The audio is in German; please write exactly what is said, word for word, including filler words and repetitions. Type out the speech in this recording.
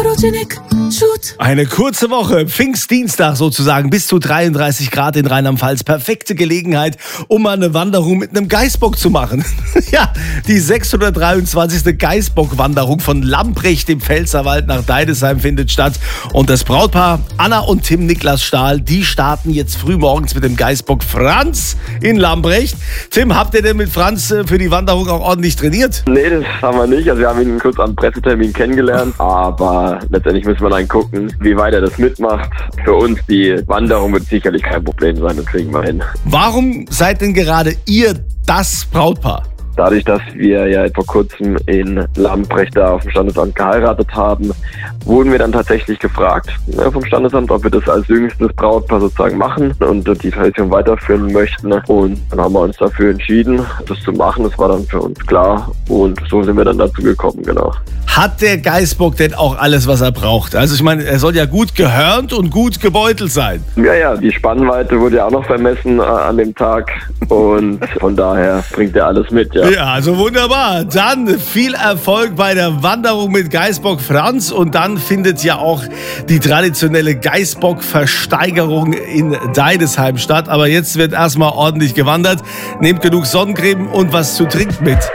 Photogenic Shoot. Eine kurze Woche, Pfingstdienstag sozusagen, bis zu dreiunddreißig Grad in Rheinland-Pfalz. Perfekte Gelegenheit, um mal eine Wanderung mit einem Geißbock zu machen. Ja, die sechshundertdreiundzwanzigste Geißbock-Wanderung von Lamprecht im Pfälzerwald nach Deidesheim findet statt. Und das Brautpaar Anna und Tim Niklas Stahl, die starten jetzt früh morgens mit dem Geißbock Franz in Lamprecht. Tim, habt ihr denn mit Franz für die Wanderung auch ordentlich trainiert? Nee, das haben wir nicht. Also wir haben ihn kurz am Pressetermin kennengelernt. Aber letztendlich müssen wir dann gucken, wie weit er das mitmacht. Für uns die Wanderung wird sicherlich kein Problem sein, das kriegen wir hin. Warum seid denn gerade ihr das Brautpaar? Dadurch, dass wir ja vor kurzem in Lamprecht da auf dem Standesamt geheiratet haben, wurden wir dann tatsächlich gefragt ja, vom Standesamt, ob wir das als jüngstes Brautpaar sozusagen machen und die Tradition weiterführen möchten. Und dann haben wir uns dafür entschieden, das zu machen. Das war dann für uns klar und so sind wir dann dazu gekommen, genau. Hat der Geißbock denn auch alles, was er braucht? Also ich meine, er soll ja gut gehörnt und gut gebeutelt sein. Ja, ja, die Spannweite wurde ja auch noch vermessen äh, an dem Tag und von daher bringt er alles mit, ja. Ja, also wunderbar. Dann viel Erfolg bei der Wanderung mit Geißbock Franz und dann findet ja auch die traditionelle Geißbock-Versteigerung in Deidesheim statt. Aber jetzt wird erstmal ordentlich gewandert. Nehmt genug Sonnencreme und was zu trinken mit.